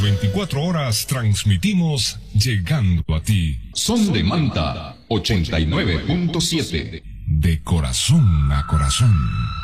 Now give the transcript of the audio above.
24 horas transmitimos llegando a ti. Son de Manta 89.7. De corazón a corazón.